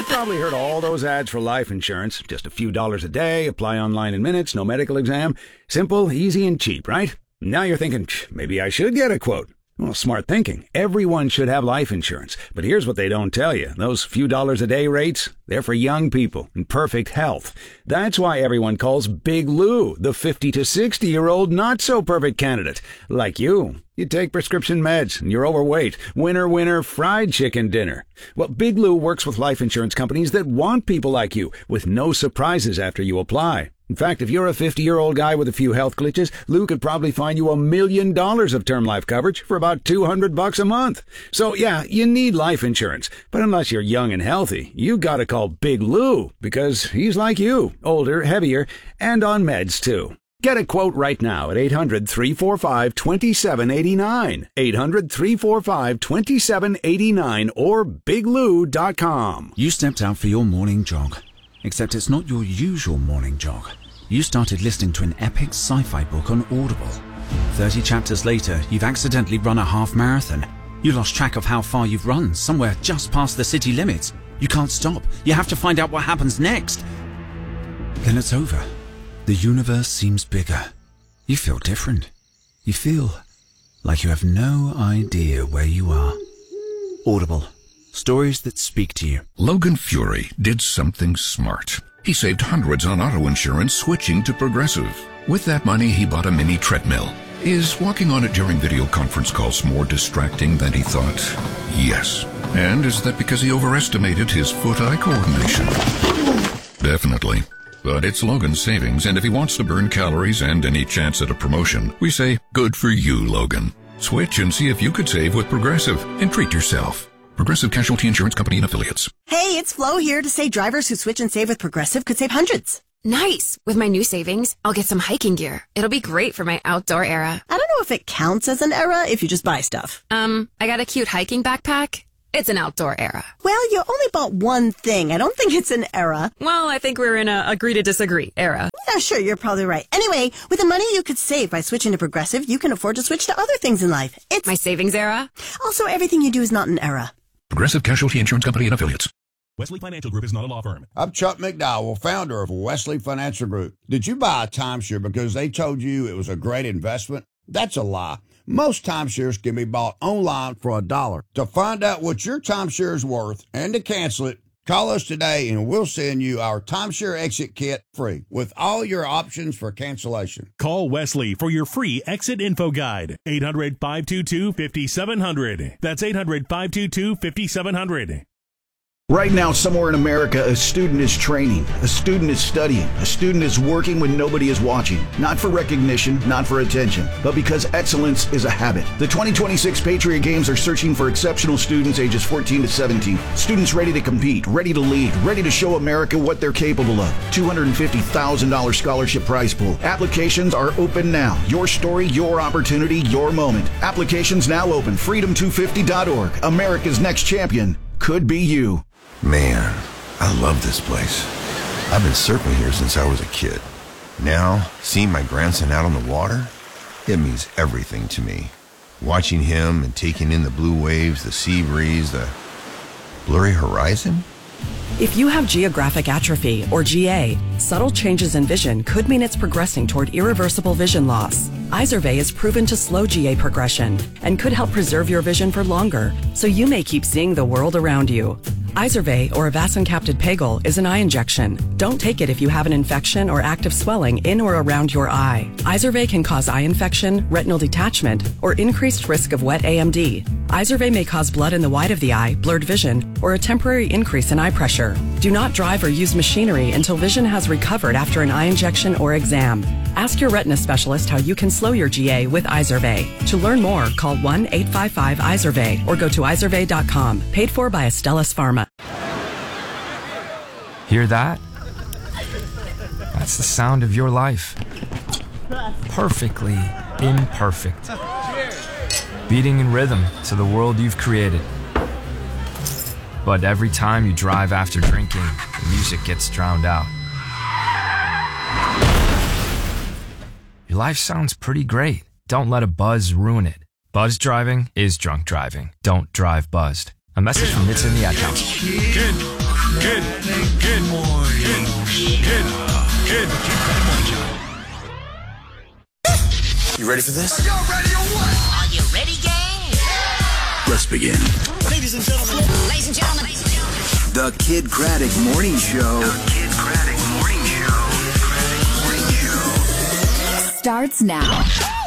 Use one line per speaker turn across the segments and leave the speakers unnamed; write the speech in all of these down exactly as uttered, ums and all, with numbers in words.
probably heard all those ads for life insurance. Just a few dollars a day, apply online in minutes, no medical exam. Simple, easy, and cheap, right? Now you're thinking, maybe I should get a quote. Well, smart thinking. Everyone should have life insurance. But here's what they don't tell you. Those few dollars a day rates, they're for young people in perfect health. That's why everyone calls Big Lou the fifty to sixty-year-old not-so-perfect candidate. Like you. You take prescription meds and you're overweight. Winner, winner, fried chicken dinner. Well, Big Lou works with life insurance companies that want people like you, with no surprises after you apply. In fact, if you're a fifty-year-old guy with a few health glitches, Lou could probably find you a million dollars of term life coverage for about two hundred bucks a month. So yeah, you need life insurance. But unless you're young and healthy, you gotta call Big Lou, because he's like you, older, heavier, and on meds too. Get a quote right now at eight hundred, three four five, two seven eight nine, eight hundred, three four five, two seven eight nine, or big lou dot com.
You stepped out for your morning jog, except it's not your usual morning jog. You started listening to an epic sci-fi book on Audible. thirty chapters later, you've accidentally run a half marathon. You lost track of how far you've run, somewhere just past the city limits. You can't stop. You have to find out what happens next. Then it's over. The universe seems bigger. You feel different. You feel like you have no idea where you are. Audible. Stories that speak to you.
Logan Fury did something smart. He saved hundreds on auto insurance switching to Progressive. With that money, he bought a mini treadmill. Is walking on it during video conference calls more distracting than he thought? Yes. And is that because he overestimated his foot-eye coordination? Definitely. But it's Logan's savings, and if he wants to burn calories and any chance at a promotion, we say, good for you, Logan. Switch and see if you could save with Progressive and treat yourself. Progressive Casualty Insurance Company and Affiliates.
Hey, it's Flo here to say drivers who switch and save with Progressive could save hundreds.
Nice! With my new savings, I'll get some hiking gear. It'll be great for my outdoor era.
I don't know if it counts as an era if you just buy stuff.
Um, I got a cute hiking backpack. It's an outdoor era.
Well, you only bought one thing. I don't think it's an era.
Well, I think we're in a agree to disagree era.
Yeah, sure, you're probably right. Anyway, with the money you could save by switching to Progressive, you can afford to switch to other things in life. It's
my savings era.
Also, everything you do is not an era.
Progressive Casualty Insurance Company and Affiliates.
Wesley Financial Group is not a law firm.
I'm Chuck McDowell, founder of Wesley Financial Group. Did you buy a timeshare because they told you it was a great investment? That's a lie. Most timeshares can be bought online for a dollar. To find out what your timeshare is worth and to cancel it, call us today and we'll send you our timeshare exit kit free with all your options for cancellation.
Call Wesley for your free exit info guide. eight hundred, five two two, five seven zero zero. That's eight hundred, five two two, five seven zero zero.
Right now, somewhere in America, a student is training, a student is studying, a student is working when nobody is watching. Not for recognition, not for attention, but because excellence is a habit. The twenty twenty-six Patriot Games are searching for exceptional students ages fourteen to seventeen. Students ready to compete, ready to lead, ready to show America what they're capable of. two hundred fifty thousand dollars scholarship prize pool. Applications are open now. Your story, your opportunity, your moment. Applications now open. freedom two fifty dot org. America's next champion could be you.
Man, I love this place. I've been surfing here since I was a kid. Now, seeing my grandson out on the water, it means everything to me. Watching him and taking in the blue waves, the sea breeze, the blurry horizon.
If you have geographic atrophy, or G A, subtle changes in vision could mean it's progressing toward irreversible vision loss. Izervay is proven to slow G A progression and could help preserve your vision for longer, so you may keep seeing the world around you. Izervay, or avacincaptad pegol, is an eye injection. Don't take it if you have an infection or active swelling in or around your eye. Izervay can cause eye infection, retinal detachment, or increased risk of wet A M D. Izervay may cause blood in the white of the eye, blurred vision, or a temporary increase in eye pressure. Do not drive or use machinery until vision has recovered after an eye injection or exam. Ask your retina specialist how you can slow your G A with Izervay. To learn more, call one eight five five Izervay or go to izervay dot com. Paid for by Astellas Pharma.
Hear that? That's the sound of your life. Perfectly imperfect. Beating in rhythm to the world you've created. But every time you drive after drinking, the music gets drowned out. Your life sounds pretty great. Don't let a buzz ruin it. Buzz driving is drunk driving. Don't drive buzzed. A message from Nitsa and the Ad Council.
Kid, kid, morning, kid, kid, kid.
You ready for this?
Are you ready or what?
Are you ready, gang?
Let's begin.
Ladies and gentlemen. Ladies and gentlemen. Ladies and gentlemen.
The Kid Craddock Morning Show.
The Kid Craddock Morning Show. Craddock Morning Show.
Starts now.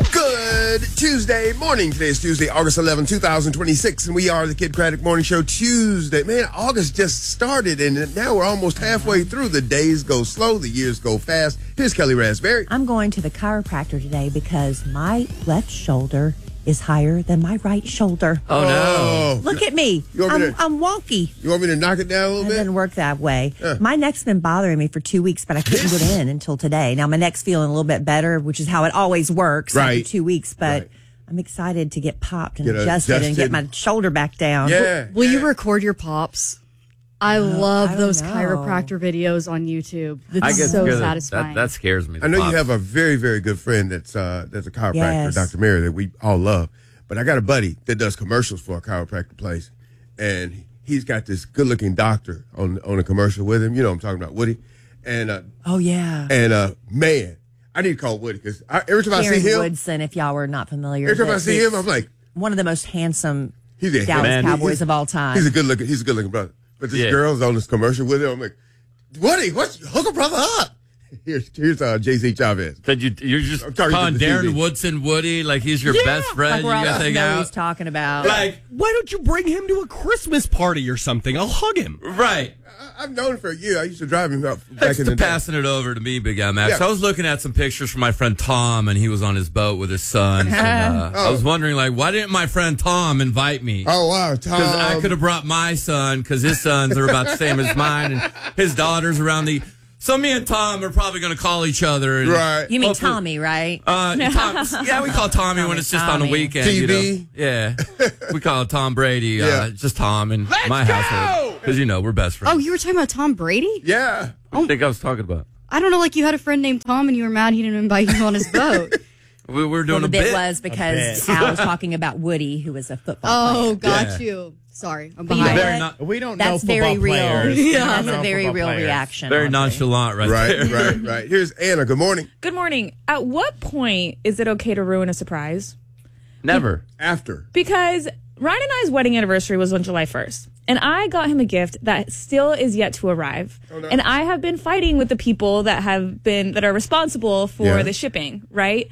Good Tuesday morning. Today is Tuesday, August eleventh, twenty twenty-six, and we are the Kid Craddock Morning Show Tuesday. Man, August just started, and now we're almost halfway through. The days go slow, the years go fast. Here's Kelly Raspberry.
I'm going to the chiropractor today because my left shoulder is higher than my right shoulder.
Oh, no.
Look at me.
You want
I'm,
me to-
I'm wonky.
You want me to knock it down a little
It
bit?
doesn't work that way. My neck's been bothering me for two weeks, but I couldn't get in until today. Now my neck's feeling a little bit better, which is how it always works
Right.
after two weeks. But I'm excited to get popped and
Get
adjusted, and
adjusted.
get my shoulder back down.
Yeah.
Will you record your pops? I love
I don't
those
know.
chiropractor videos on YouTube. It's
I get
so
scared.
satisfying.
That, that scares me.
I know
the
you
pops.
have a very, very good friend that's uh, that's a chiropractor,
Yes.
Doctor Mary, that we all love. But I got a buddy that does commercials for a chiropractor place, and he's got this good-looking doctor on on a commercial with him. You know what I'm talking about, Woody. And uh,
Oh, yeah.
and uh, man, I need to call Woody because every time I
Karen
see him,
Woodson, if y'all were not familiar.
every time I
that-
see him, I'm like,
one of the most handsome
he's a
Dallas
man.
Cowboys
He's-
of all time.
He's a good looking. He's a good looking brother. But this
Yeah.
girl's on this commercial with him. I'm like, Woody, what's hook a brother up? Here's here's uh, J C Chavez.
That you you're just
I'm talking
calling
to the
Darren
T V.
Woodson Woody like he's your best friend.
Like we're
you
all
guys hang
know
out.
he's talking about.
Like
Why don't you bring him to a Christmas party or something? I'll hug him.
right.
I, I've known him for a year. I used to drive him out back
Thanks
in
for
the day.
passing it over to me, Big Guy Max.
Yeah.
So I was looking at some pictures from my friend Tom, and he was on his boat with his sons. and, uh, I was wondering, like, why didn't my friend Tom invite me?
Oh wow, Tom!
Because I could have brought my son, because his sons are about the same as mine, and his daughters around the. So me and Tom are probably going to call each other. And
Right.
You mean
hopefully-
Tommy, right?
Uh, Tom, yeah, we call Tommy, when
Tommy,
it's just on the
Tommy.
weekend.
T V.
You know? Yeah, we call it Tom Brady. Uh,
Yeah.
just Tom in my household because you know we're best friends.
Oh, you were talking about Tom Brady?
Yeah.
I think I was talking about.
I don't know, like you had a friend named Tom and you were mad he didn't invite you on his boat.
We were
Well,
doing
the
a
bit,
bit.
was because Al was talking about Woody, who was a football
Oh,
player.
got
Yeah.
you. Sorry, I'm
But you know
behind.
Very
what?
not-
We don't
That's
know
very
football
real.
players.
Yeah,
We don't
that's
know
a very
football
real
players.
reaction.
Very
Audrey.
nonchalant, right,
Right,
there.
right, right. Here's Anna. Good morning.
Good morning. At what point is it okay to ruin a surprise?
Never.
After.
Because Ryan and I's wedding anniversary was on July first. And I got him a gift that still is yet to arrive.
Oh, no.
And I have been fighting with the people that have been, that are responsible for
Yeah.
the shipping, right?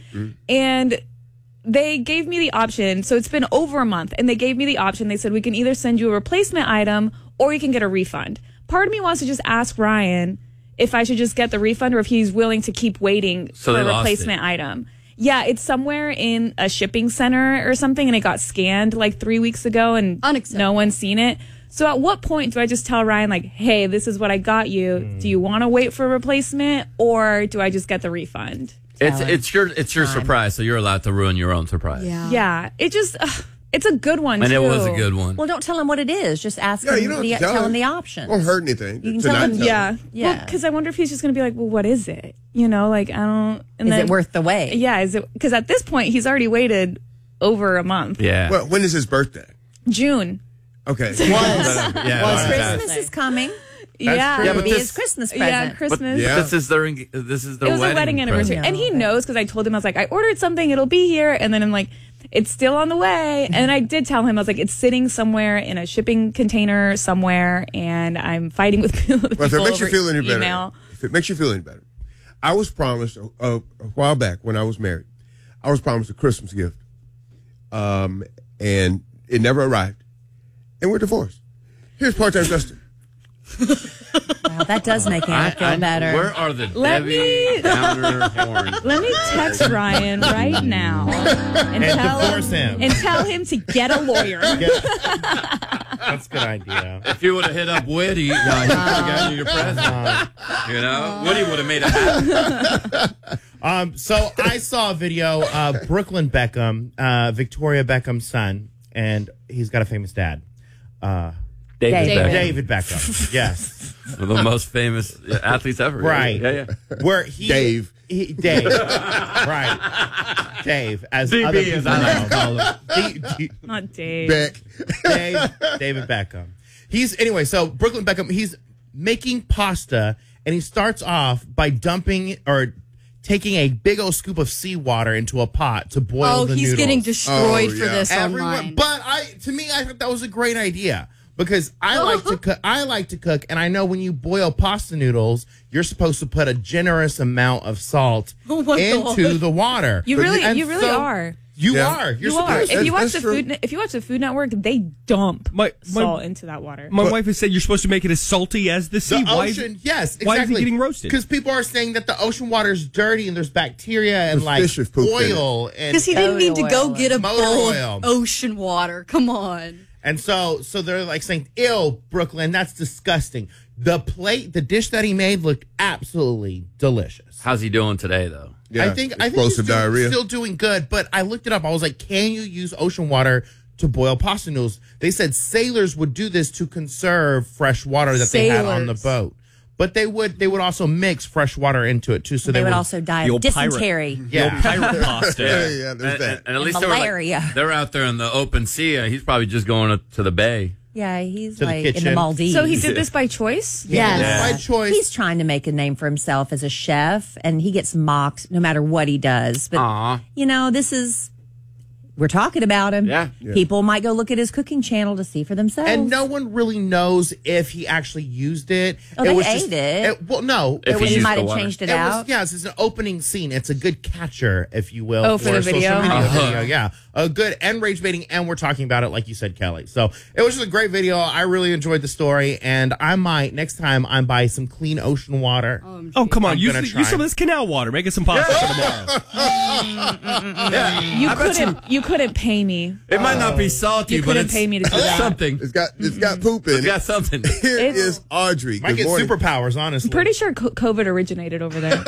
And they gave me the option. So it's been over a month. And they gave me the option. They said, we can either send you a replacement item or you can get a refund. Part of me wants to just ask Ryan if I should just get the refund or if he's willing to keep waiting
So
for
they
a
lost
replacement item. Yeah, it's somewhere in a shipping center or something, and it got scanned like three weeks ago, and no one's seen it. So at what point do I just tell Ryan, like, hey, this is what I got you. Do you want to wait for a replacement, or do I just get the refund?
It's it's your it's your
Time.
surprise, so you're allowed to ruin your own surprise.
Yeah, it just, ugh, it's a good one,
And
too.
it was a good one.
Well, don't tell him what it is. Just ask
Yeah,
him.
you don't have
the,
to tell
tell him
him.
the options.
Won't hurt anything.
You can
to
tell
not
him-
tell
Yeah.
him.
Yeah. Because I wonder if he's just going to be like, well, what is it? You know, like, I don't. And
Is
then,
it worth the wait?
Yeah. Is it? Because at this point, he's already waited over a month.
Yeah.
Well, when is his birthday?
June.
Okay.
Yeah,
Well,
it's
Christmas is coming.
Yeah.
true. Yeah, but
Be
this-
his Christmas
Yeah,
present.
Christmas.
But this is their eng- this is their
It was
wedding
a wedding anniversary.
present.
And he knows because I told him, I was like, I ordered something, it'll be here. And then I'm like, it's still on the way. And I did tell him, I was like, it's sitting somewhere in a shipping container somewhere. And I'm fighting with people,
Well, if it makes you
over
feel any better,
email.
if it makes you feel any better, I was promised a, a, a while back when I was married, I was promised a Christmas gift, um, and it never arrived, and we're divorced. Here's part-time Justin.
Wow, that does make Anna
I-
feel
I-
better.
Where are the
Let
Debbie
me-
Downer horns?
Let me text Ryan right now and,
And
tell
divorce him.
and tell him to get a lawyer.
That's a good idea.
If you would have hit up Woody, no, he could have gotten you your present. You know, Woody would have made it happen.
Um, so I saw a video of Brooklyn Beckham, uh, Victoria Beckham's son, and he's got a famous dad. Uh,
David
David.
Beckham.
David Beckham. Yes.
One of the most famous athletes ever.
Right.
Yeah, yeah.
Where he,
Dave.
He, Dave. Right. Dave, as
D B,
other
as
people
I like
know.
to call him.
D- D-
Not Dave.
Beck.
Dave, David Beckham. He's anyway. So Brooklyn Beckham. He's making pasta, and he starts off by dumping or taking a big old scoop of seawater into a pot to boil
Oh,
the
he's
noodles.
getting destroyed
Oh,
for
yeah.
this
Everyone,
online.
but I, to me, I thought that was a great idea because I like to cook. I like to cook, and I know when you boil pasta noodles, you're supposed to put a generous amount of salt
Oh my
into
God.
the water.
You really,
And
you really
so-
are.
You
Yeah.
are. You're
You are.
supposed
If
to.
you watch
that's
the
true.
food, if you watch the Food Network, they dump
My, my,
salt into that water.
my
But-
wife has said you're supposed to make it as salty as the sea.
The
Why is
ocean,
it-
yes, exactly.
Why is it getting roasted?
Because people are saying that the ocean water is dirty and there's bacteria and
There's
like
fish with poop in it.
oil and
Because he didn't need to go
oil
get a
motor
bowl
oil.
of ocean water. Come on.
And so, so they're like saying, "Ew, Brooklyn, that's disgusting." The plate, the dish that he made looked absolutely delicious.
How's he doing today, though?
Yeah,
I think I think he's
explosive
doing-
diarrhea.
still doing good. But I looked it up. I was like, "Can you use ocean water to boil pasta noodles?" They said sailors would do this to conserve fresh water that they had on the
Sailors.
boat. But they would they would also mix fresh water into it too. So
they,
they,
would also die of dysentery.
Yeah.
pirate pasta.
Yeah, yeah, there's
And,
that.
and, and at least
malaria.
They, were like, they're out there in the open sea. Uh, he's probably just going to, to the bay.
Yeah, he's
To the
like in the
kitchen.
Maldives.
So he did this by choice?
Yes.
Yeah. By choice.
He's trying to make a name for himself as a chef, and he gets mocked no matter what he does. But,
Aw.
you know, this is, we're talking about him.
Yeah.
Yeah.
People might go look at his cooking channel to see for themselves.
And no one really knows if he actually used it.
Oh,
it
they
was
ate
just,
it.
Well, no.
If
it
he
was,
used
he might
the
have
water.
changed it,
it
out.
was, yes, it's an opening scene. It's a good catcher, if you will.
Oh, for the
a social
video?
media
Uh-huh.
video. Yeah. A good and rage baiting, and we're talking about it like you said, Kelly. So it was just a great video. I really enjoyed the story, and I might, next time, I'm buy some clean ocean water.
Oh, come on.
I'm
Use,
gonna
use
try.
some of this canal water. Make it some pasta for tomorrow.
You couldn't. You couldn't pay me.
It might not be salty,
You
but
couldn't
it's,
pay me to do
it's
that.
something.
It's got it's got poop in
It's
it.
got something.
Here
It's-
is Audrey.
Might
Good
get
morning.
superpowers, honestly.
I'm pretty sure co- COVID originated over there.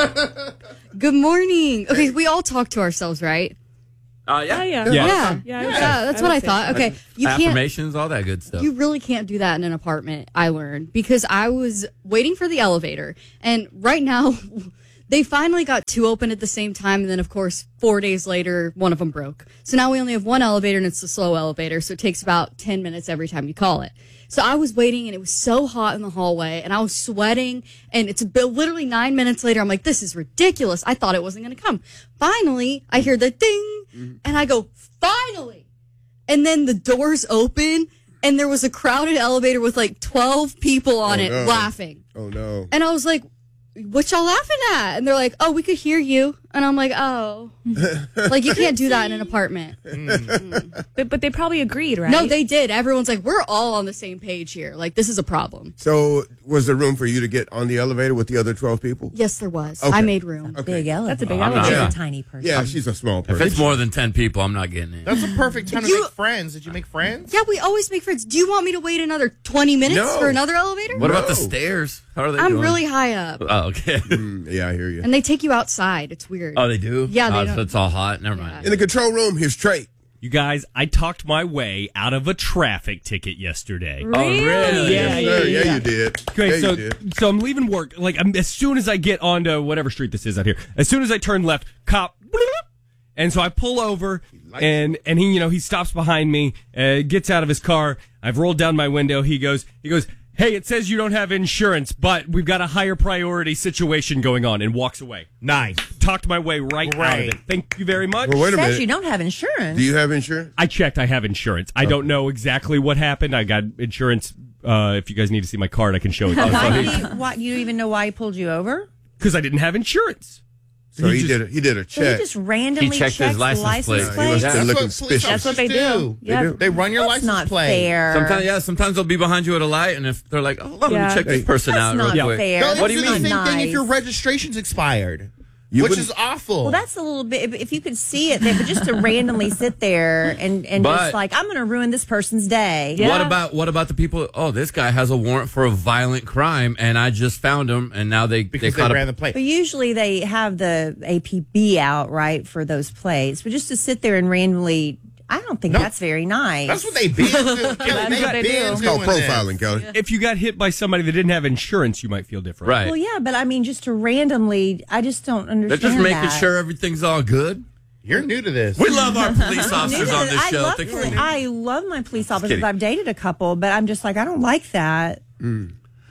Good morning. Okay, we all talk to ourselves, right?
Uh, yeah.
Oh, yeah.
Yeah.
Yeah,
Yeah,
I
yeah,
would say-
that's
I
what
would
I
say
thought.
so.
Okay, you can't.
Affirmations, all that good stuff.
You really can't do that in an apartment, I learned, because I was waiting for the elevator, and right now, they finally got two open at the same time, and then, of course, four days later, one of them broke. So now we only have one elevator, and it's the slow elevator, so it takes about ten minutes every time you call it. So I was waiting, and it was so hot in the hallway, and I was sweating, and it's about literally nine minutes later, I'm like, this is ridiculous. I thought it wasn't going to come. Finally, I hear the ding, and I go, finally! And then the doors open, and there was a crowded elevator with like twelve people on
Oh,
it
no.
laughing.
Oh no.
And I was like, what y'all laughing at? And they're like, oh, we could hear you. And I'm like, oh. Like, you can't do that in an apartment.
But, but they probably agreed, right?
No, they did. Everyone's like, we're all on the same page here. Like, this is a problem.
So was there room for you to get on the elevator with the other twelve people?
Yes, there was.
Okay.
I made room.
Big elevator.
That's a big
I'm not-
elevator.
Yeah.
She's a tiny person.
Yeah, she's a small
If
person.
it's more than ten people, I'm not getting in.
That's a perfect time to
You-
make friends. Did you make friends?
Yeah, we always make friends. Do you want me to wait another twenty minutes
No.
for another elevator?
What about the
No.
stairs? How are they
I'm
doing?
really high up.
Oh, okay.
Mm, yeah, I hear you.
And they take you outside. It's weird.
Oh, they do?
Yeah, they
oh,
don't-
so it's all hot. Never mind.
In the control room, here's Trey.
You guys, I talked my way out of a traffic ticket yesterday.
Oh, really?
Yeah,
Yes, sir.
yeah,
yeah,
yeah.
you did.
Okay,
yeah,
so
you did.
so I'm leaving work. Like I'm, as soon as I get onto whatever street this is out here, as soon as I turn left, cop, and so I pull over, and and he, you know, he stops behind me, uh, gets out of his car. I've rolled down my window. He goes, he goes, hey, it says you don't have insurance, but we've got a higher priority situation going on, and walks away.
Nice.
Talked my way right out of
Great.
it. Thank you very much.
Well, wait a
Says
minute.
you don't have insurance.
Do you have insurance?
I checked. I have insurance. I don't know exactly what happened. I got insurance. Uh, if you guys need to see my card, I can show it.
Why do you, why, you don't even know why he pulled you over?
Because I didn't have insurance.
So he,
just-
did. A, he did a
So he
check.
just randomly
He checked his
checks
license
license
plate.
He must
plates.
have been
That's
looking
what police
suspicious.
That's what they do.
They
Yeah.
do.
They run your
That's
license
not
plate.
fair.
Sometimes, yeah, sometimes they'll be behind you at a light, and if they're like, oh, hold on, let
Yeah.
me check this
Hey,
person
That's
out
not
real quick.
fair.
They'll
What
do
do
the
you
same
mean?
thing if your
Nice.
registration's expired,
You
which
wouldn't-
is awful.
Well, that's a little bit. If, if you could see it, there, but just to randomly sit there and and
But-
just like I'm going to ruin this person's day.
Yeah.
What about what about the people? Oh, this guy has a warrant for a violent crime, and I just found him, and now they
because
they
they,
caught
ran
a,
the plate.
But usually they have the A P B out right for those plates. But just to sit there and randomly, I don't think
No.
that's very nice.
That's what they been doing. Kelly,
That's
they
what they
been
do.
It's called
doing this.
profiling, Kelly.
If you got hit by somebody that didn't have insurance, you might feel different.
right.
Well, yeah, but I mean, just to randomly, I just don't
They're
understand.
just making
that.
sure everything's all good.
You're new to this.
We love our police officers
Neither-
on this
I
show.
love,
Thanks
poli-
for-
I love my police officers.
kidding.
I've dated a couple, but I'm just like, I don't like that.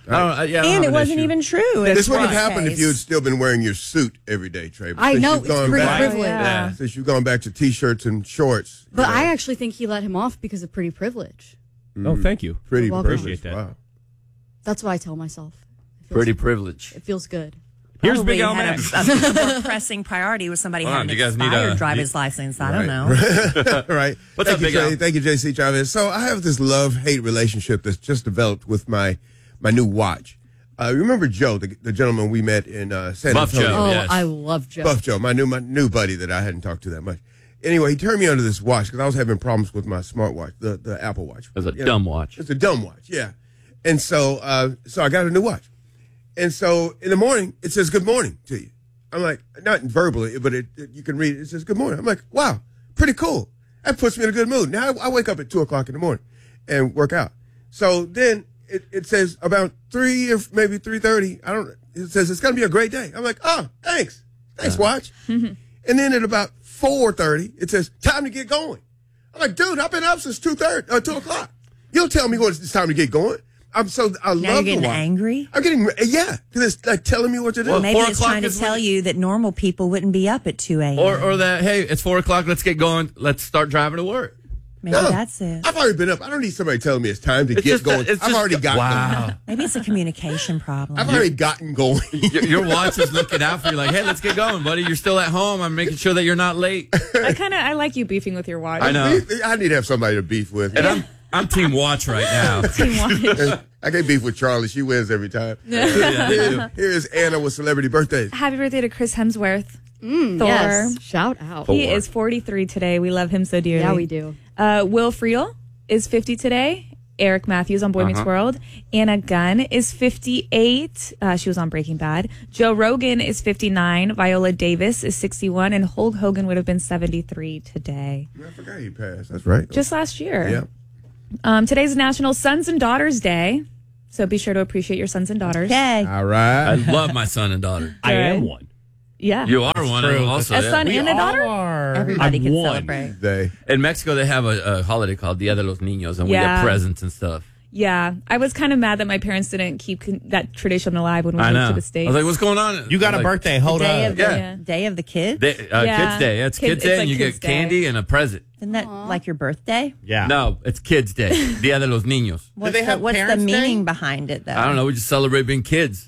I don't, uh, yeah, I don't
and
have
it
an
wasn't
issue.
even true.
This wouldn't have
Right.
happened if you had still been wearing your suit every day, Trey. But
I
since
know,
you've
it's
gone
pretty
back-
privilege.
Yeah.
Since you've gone back to T-shirts and shorts.
But
you know.
I actually think he let him off because of pretty privilege.
Oh, thank you.
Pretty
You're welcome.
privileged.
Appreciate that.
Wow.
That's what I tell myself. It feels-
Pretty privilege.
It feels good.
Here's
Probably
Big Al
had
Max.
a, a more pressing priority with somebody
Hold on,
having
do you
an
guys need
expired
a-
driver's
you-
license. I don't
Right.
know.
right.
What's
Thank
up,
you,
Big
Jay.
Al?
Thank you, J C Chavez. So I have this love-hate relationship that's just developed with my my new watch. Uh, remember Joe, the, the gentleman we met in uh, San
Buff
Antonio?
Joe.
Oh,
yes.
I love Joe.
Buff Joe, my new my new buddy that I hadn't talked to that much. Anyway, he turned me onto this watch because I was having problems with my smartwatch, the the Apple Watch.
It was a
You know,
dumb watch.
It's a dumb watch, yeah. And so, uh, so I got a new watch. And so in the morning, it says good morning to you. I'm like, not verbally, but it, it you can read it. It says good morning. I'm like, wow, pretty cool. That puts me in a good mood. Now I, I wake up at two o'clock in the morning and work out. So then it, it says about three or maybe three thirty. I don't. It says it's gonna be a great day. I'm like, oh, thanks, thanks, watch. And then at about four thirty, it says time to get going. I'm like, dude, I've been up since two thirty, uh, two o'clock. You don't tell me when it's time to get going. I'm so I
Now
love
you're
the
getting
watch.
angry?
I'm getting yeah, because it's like telling me what to do.
Well,
Maybe
four
it's
o'clock
trying to
is
tell
when-
you that normal people wouldn't be up at two a.m.
Or, or that, hey, it's four o'clock. Let's get going. Let's start driving to work.
Maybe
No,
that's it.
I've already been up. I don't need somebody telling me it's time to
It's
get
just
going.
a- it's
I've
just
already
a-
gotten
wow.
going.
Maybe it's a communication problem.
I've already gotten going.
Your, your watch is looking out for you like, hey, let's get going, buddy. You're still at home. I'm making sure that you're not late.
I kind of I like you beefing with your watch.
I know.
I need to have somebody to beef with.
And I'm, I'm team watch right now.
Team watch.
I can't beef with Charlie. She wins every time.
Yeah,
Here- here's Anna with celebrity birthdays.
Happy birthday to Chris Hemsworth.
Mm,
Thor.
yes. Shout out.
He
Thor.
is forty-three today. We love him so dearly.
Yeah, we do.
Uh, Will Friel is fifty today. Eric Matthews on Boy Meets
Uh-huh.
World. Anna Gunn is fifty-eight. Uh, she was on Breaking Bad. Joe Rogan is fifty-nine. Viola Davis is sixty-one. And Hulk Hogan would have been seventy-three today.
I forgot he passed. That's right.
Just last year.
Yeah.
Um, today's National Sons and Daughters Day. So be sure to appreciate your sons and daughters.
Okay.
All right.
I love my son and daughter.
I am one.
Yeah.
You are one
true.
also.
a
yeah.
son
We
and a daughter?
are.
Everybody
I'm
can
one.
celebrate.
They.
In Mexico, they have a, a holiday called Dia de los Niños, and we
Yeah.
get presents and stuff.
Yeah. I was kind of mad that my parents didn't keep con- that tradition alive when we
I
moved
know.
to the
I
States.
was like, what's going on?
You got a
Like,
birthday. Hold
Day
up.
of the
Yeah.
Day of the Kids.
Day, uh,
Yeah.
Kids Day. Yeah, it's
Kid-
Kids
it's
Day,
like
and you
Kids
get
Day.
candy and a present.
Isn't that like your birthday?
Yeah.
No, it's Kids Day. Dia de los Niños.
What's
they
the,
have
what's the
Parents' Day?
meaning behind it, though?
I don't know. We just celebrate being kids.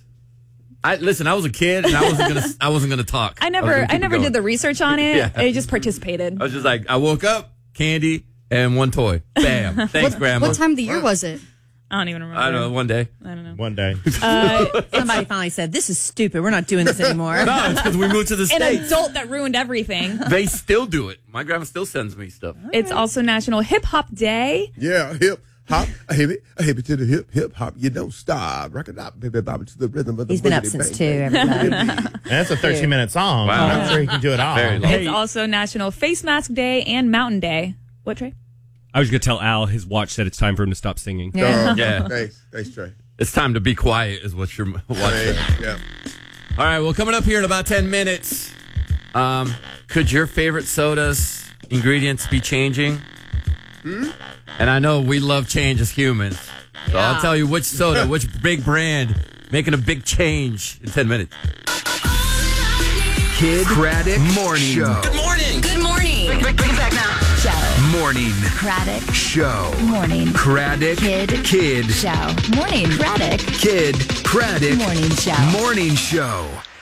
I listen. I was a kid, and I wasn't gonna. I wasn't gonna talk.
I
was
never,
gonna
I
keep it
never
going.
did the research on it.
Yeah.
I just participated.
I was just like, I woke up, candy, and one toy. Bam. Thanks, Grandma.
What time of the year was it?
I don't even remember.
I don't know. One day.
I don't know.
One day.
Uh,
Somebody finally said, "This is stupid. We're not doing this anymore."
No, it's because we moved to the
An
States.
adult that ruined everything.
They still do it. My grandma still sends me stuff.
It's also National Hip Hop Day.
Yeah, hip hop, a hip it, a hip it to the hip, hip hop. You don't stop. Rock it up, baby, bop it to the rhythm of the
He's been up
boogity
since
bang,
two,
bang.
everybody.
And that's a thirteen minute song.
Wow.
I'm sure he can do it all.
Very long.
It's also National Face Mask Day and Mountain Day. What, Trey?
I was going to tell Al his watch said it's time for him to stop singing.
Yeah.
Uh,
Yeah.
Thanks, thanks, Trey.
It's time to be quiet, is what you're watching.
Hey, yeah.
All right, well, coming up here in about ten minutes, um, could your favorite soda's ingredients be changing?
Hmm?
And I know we love change as humans. So I'll tell you which soda, which big brand, making a big change in ten minutes.
Kid Craddock Morning Show.
Good morning.
Good morning.
Bring, bring, bring it back now.
Show.
Morning
Craddock.
Show.
Morning.
Craddock
Kid.
Kid
Show. Morning. Craddock.
Kid Craddock
Morning Show.
Morning Show.